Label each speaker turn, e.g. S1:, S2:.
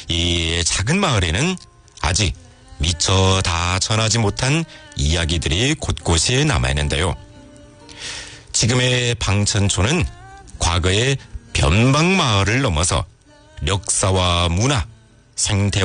S1: 이 작은 마을에는 아직 미처 다 전하지 못한 이야기들이 곳곳에 남아있는데요. 지금의 방천초는 과거의 변방마을을 넘어서 역사와 문화, 생태와